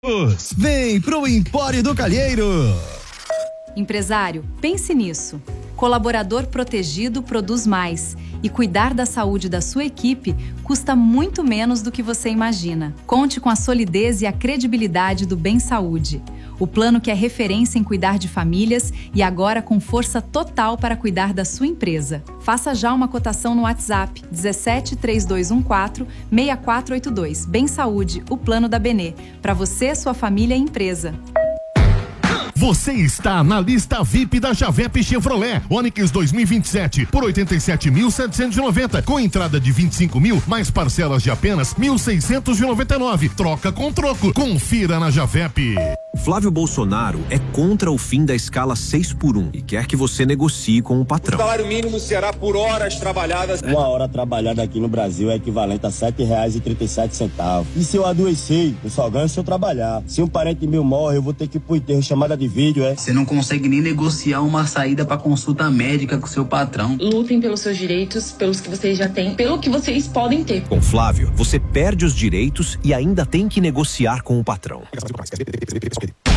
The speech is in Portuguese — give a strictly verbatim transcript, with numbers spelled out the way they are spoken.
Vem pro Empório do Calheiro. Empresário, pense nisso. Colaborador protegido produz mais. E cuidar da saúde da sua equipe custa muito menos do que você imagina. Conte com a solidez e a credibilidade do Bem Saúde. O plano que é referência em cuidar de famílias e agora com força total para cuidar da sua empresa. Faça já uma cotação no WhatsApp dezessete, três dois um quatro, seis quatro oito dois. Bem Saúde, o plano da Benê. Para você, sua família e empresa. Você está na lista V I P da Javep Chevrolet Onix dois mil e vinte e sete por oitenta e sete mil setecentos e noventa, com entrada de vinte e cinco mil, mais parcelas de apenas mil seiscentos e noventa e nove. Troca com troco. Confira na Javep. Flávio Bolsonaro é contra o fim da escala seis por um e quer que você negocie com o patrão. O salário mínimo será por horas trabalhadas. Uma hora trabalhada aqui no Brasil é equivalente a sete reais e trinta e sete centavos. E se eu adoecer, eu só ganho se eu trabalhar. Se um parente meu morre, eu vou ter que ir pro enterro, chamada de vídeo, é? Você não consegue nem negociar uma saída pra consulta médica com seu patrão. Lutem pelos seus direitos, pelos que vocês já têm, pelo que vocês podem ter. Com Flávio, você perde os direitos e ainda tem que negociar com o patrão.